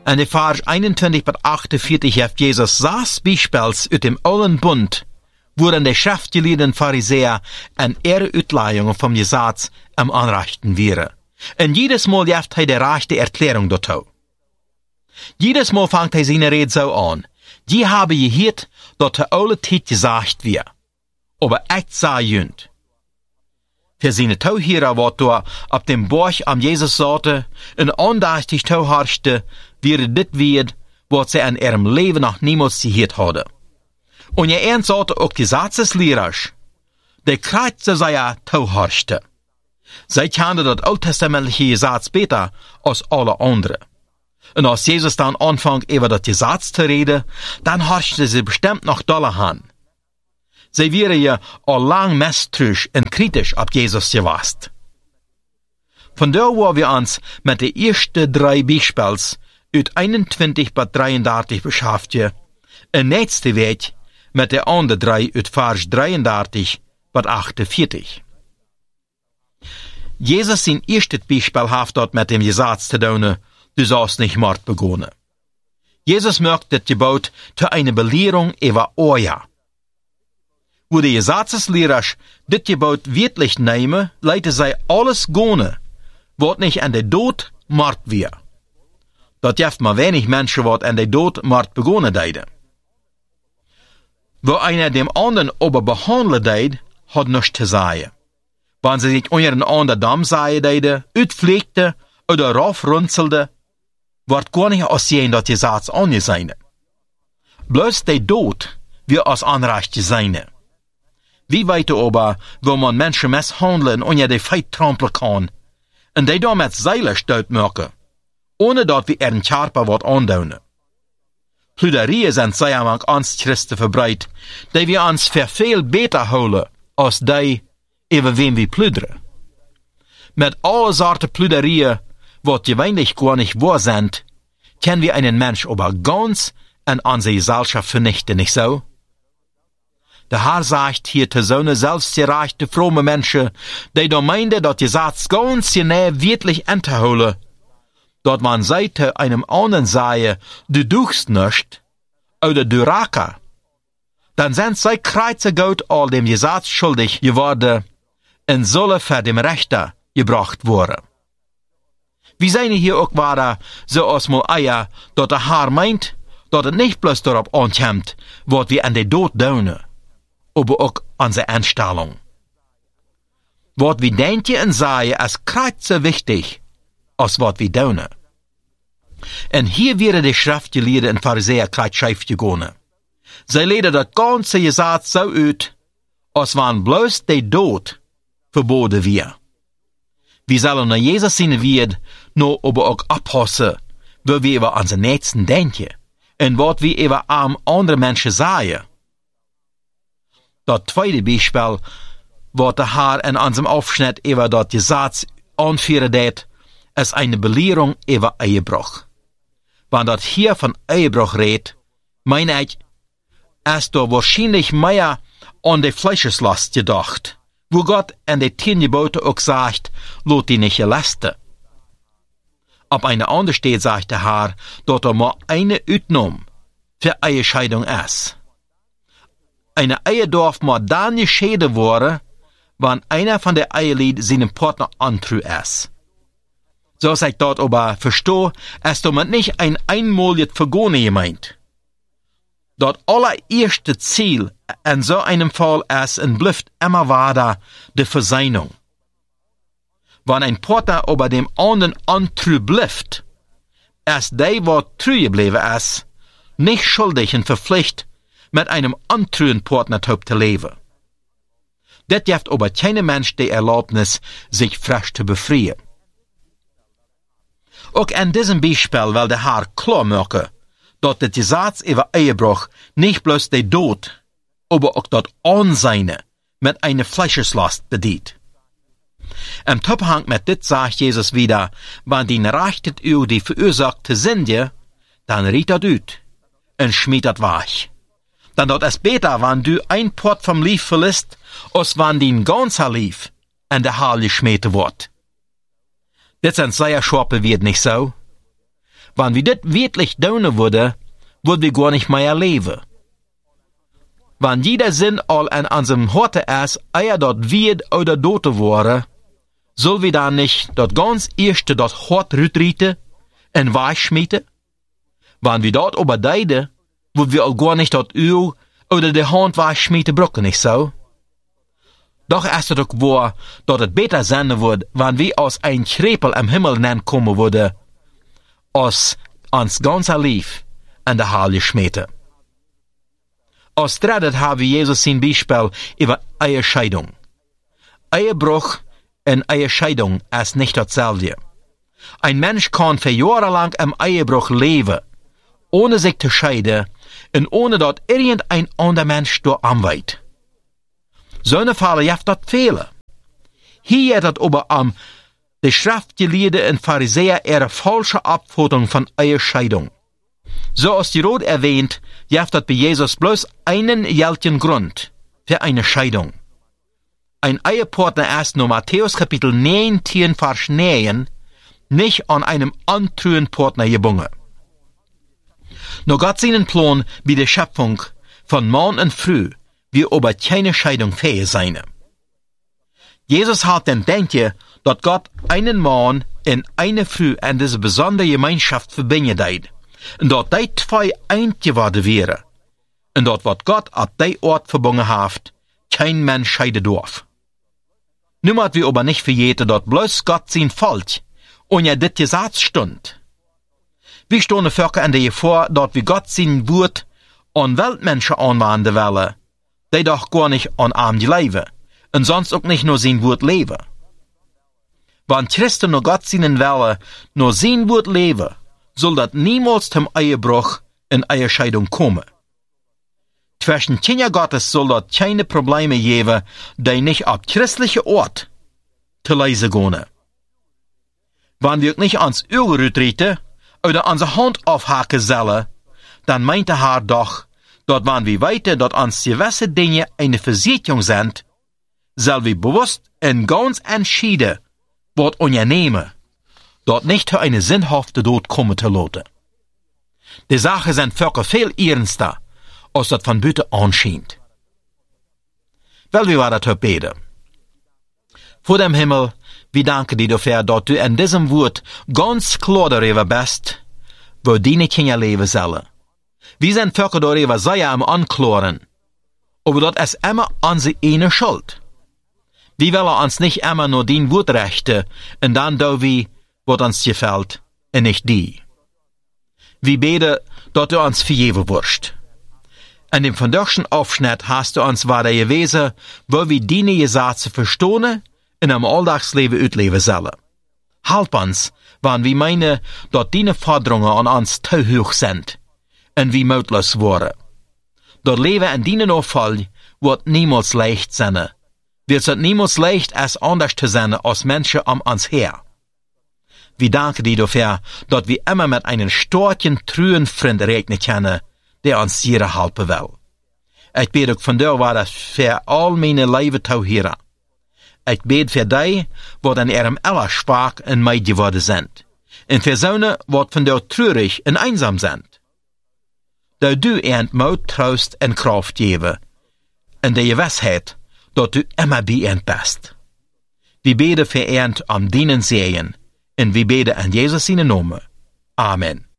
En de vers 21 tot 48 heeft Jezus 6 Beispiels uit dem Alten Bund, worin de schriftgeleerden Pharisäer en ihre Uitleidungen vom Gesetz am Anrichten wären. En jedes Mal heeft hij de rechte Erklärung dazu. Jedes Mal fangt hij seine Rede so an. Die habe gehört, dat de oude Tijd gesagt wird. Aber echt sei jünd. Für seine Tauhierer wat er auf dem Berg am Jesus sagte, en andachtig tauharchte, wäre dit wird, wat sie an ihrem Leben noch niemals gehört hadden. Und je ernst sagte auch die Gesetzeslehrers, der Kreuzte sei ja tauharchte. Sie kannten das alttestamentliche Gesetz besser als alle anderen. Und als Jesus dann anfängt, über das Gesetz zu reden, dann horchte sie bestimmt noch doller an. Sie wären ja all lang misstrauisch und kritisch auf Jesus gewesen. Von da wo wir uns mit den ersten 3 Beispiels uit 21 bis 33 beschäftigen, und nächste Weg mit der anderen 3 uit Vers 33 bis 48. Jesus sein erstes Beispiel hat dort mit dem Gesetz zu tun, du sollst nicht Mord begehen. Jesus möchte das Gebot zu einer Belehrung über Oja. Wo die Gesetzeslehrer das Gebot wirklich nehmen, leiten sie alles gehen, was nicht an der Tod Mord wird. Dat heeft maar wenig Menschen, wat an der Tod Mord begonnen deiden. Wo einer dem anderen aber behandeln deed, hat nichts zu sagen. Wenn sie sich unter einen anderen Damm sagen deiden, uitpflegte oder raufrunzelde, wird gar nicht aussehen, dass die Satz angesehen. Bloß der Tod wird als Anrecht sein. Wie weit aber, wo man Menschen misshandeln und unter die Feit trampeln kann, und die damit Seile stout machen, ohne dass wir ihren Körper wat andaunen. Plüderie sind sehr among uns Christen verbreitet, die wir uns für viel besser holen, als die, über wen wir plüderen. Mit all Sorten Plüderie, wat gewöhnlich gar nicht wahr sind, können wir einen Mensch aber ganz in unsere Gesellschaft vernichten, nicht so? Der Herr sagt hier zu so eine selbstgerechte, fromme Menschen, die da meinen, dass die Satz ganz genau wirklich entholen, dass man seite einem anderen sei, du duchst nicht, oder du raker, dann sind sie kreuzegut all dem Gesetz schuldig geworden und sollen für dem Rechter gebracht worden. Wir sehen hier auch weiter, so als mal Eier, dass der Herr meint, dass es nicht bloß darauf ankommt, was wir an der Tod tun, aber auch an seine Einstellung. Was wir denken und sagen, ist kreuze wichtig, als was wir tun. Und hier wäre die Schriftgelehrten und Pharisäer kreuz schief gegangen. Sie leden das ganze Gesetz so aus, als wenn bloß der Tod verboten wird. Wir sollen nach Jesus sein wird, nur aber auch abpassen, wo wir über unsere Nächsten denken und was wir über andere Menschen sagen. Das zweite Beispiel, was der Herr in unserem Aufschnitt über das Gesetz anführen wird, ist eine Belehrung über Ehebruch. Wenn das hier von Ehebruch redet, meine ich, ist da wahrscheinlich mehr an die Fleischeslast gedacht, wo Gott in den 10 Geboten auch sagt, lot die nicht lästen. Ab einer anderen Stelle sagt der Herr, dass mal eine Ausnahme für Ehescheidung ist. Eine Ehe darf mal dann geschieden werden, wenn einer von der Ehelied seinem Partner antreu ist. So ich dort aber verstehe, ist damit nicht ein einmaliges Vergehen gemeint. Das allererste Ziel in so einem Fall ist und bleibt immer weiter die Versöhnung. Wenn ein Partner aber dem anderen antreu bleibt, ist der, was treu geblieben ist, nicht schuldig und verpflichtet, mit einem untreuen Partner zu leben. Das gibt aber keinem Mensch die Erlaubnis, sich frisch zu befreien. Auch in diesem Beispiel will der Herr klar machen, dass das Gesetz über Ehebruch nicht bloß der Tod, aber auch das Ansehen mit einer Fleischeslast bedient. Im Zusammenhang mit dit sagt Jesus wieder, wenn die rechtet über die verursachte Sünde, dann riet das ut und schmied das weich. Dann dort ist besser, wenn du ein Port vom Lief verlässt, als wenn dein ganzer Lief in der Halle geschmiert wird. Das sind sehr scharfe Worte, nicht so? Wenn wir das wirklich tun würden wir gar nicht mehr leben. Wenn jeder Sinn all an unserem Horte ist, eher dort wird oder dote wäre, soll wir dann nicht dort ganz erste dort Hort rütrieten und weichschmieden? Wenn wir dort überdeiden, würden wir auch gar nicht dort Öl oder die Hand weichschmieden brücken, nicht so? Doch ist es doch wahr, dass es besser sein wird, wenn wir aus ein Krepel am Himmel kommen würden, als ans ganze Lief an der Halle schmieden. Als drittes haben wir Jesus sein Beispiel über Ehescheidung. Ehebruch und Ehescheidung ist nicht dasselbe. Ein Mensch kann für Jahre lang im Ehebruch leben, ohne sich zu scheiden und ohne dass irgendein anderer Mensch da anweit. So eine Fälle jaft das viele. Hier hat aber die Schriftgelehrten und Pharisäer ihre falsche Abfutung von Ehescheidung. So als die Rot erwähnt, jaft das bei Jesus bloß einen geltigen Grund für eine Scheidung. Ein Ehepartner ist nur Matthäus Kapitel 19, Vers 9 nicht an einem antruhen Partner gebunden. Nur Gott seinen Plan bei der Schöpfung von Mann und Frau wir aber keine Scheidung fähig sein. Jesus hat den Denken, dass Gott einen Mann und eine Frau in diese besondere Gemeinschaft verbinden hat, und dass die zwei eins geworden wären, und dass was Gott ab die Ort verbunden hat, kein Mensch scheiden darf. Nun muss wir aber nicht vergeten, dass bloß Gott sein Volk und ja dit gesagt stund. Wir stehen Völker in der Gefahr, dass wir Gott sein Wort an Weltmenschen anwenden wollen, die doch gar nicht an ihm leben und sonst auch nicht nur sein Wort leben. Wenn Christen nur Gott seinen Wille nur sein Wort leben, soll das niemals zum Ehebruch und Ehescheidung kommen. Zwischen Kinder Gottes soll das keine Probleme geben, die nicht ab christliche Ort zu leise gehen. Wenn wir nicht ans Öl treten oder unsere Hand aufhaken sollen, dann meint der Herr doch, dass wenn wir weiter, dass uns gewisse Dinge eine Versicherung sind, soll wir bewusst und ganz entschieden was unternehmen, dort nicht zu eine sinnhafte Tod kommen zu lassen. Die Sache sind Völker viel ernster, als das von Büte anscheint. Weil wir weiter beten. Vor dem Himmel, wir danken dir dafür, dass du in diesem Wort ganz klar darüber bist, wo deine Kinder leben sollen. Wir sind Völker darüber sehr am Anklären, aber das ist immer unsere eine Schuld. Wir wollen uns nicht immer nur dein Wort rechten und dann do wir, was uns gefällt, und nicht die. Wir beten, dass du uns vergeben wirst. In dem vandaagschen Aufschnitt hast du uns weiter gewesen, wo wir deine Gesetze verstehen und am Alltagsleben uitleben sollen. Help uns, wenn wir meinen, dass deine Forderungen an uns zu hoch sind und wir mutlos waren. Das Leben in deinen Auffall wird niemals leicht sein. Wird es niemals leicht, als anders zu sein als Menschen um uns her. Wir danken dir dafür, dass wir immer mit einem starken, treuen Freund rechnen können, der uns hier helfen will. Ich bete auch von dir weiter für all meine Leben zu hören. Ich bete für die, die in ihrem Allerspark und Meid geworden sind. Und für solche, die von dir traurig und einsam sind. Da du ihnen Mut, Trost und Kraft geben. Und die Gewissheit, dass du immer bei ihnen bist. Wir beten für ihnen deinen Segen. Und wir beten in Jesus seinen Namen. Amen.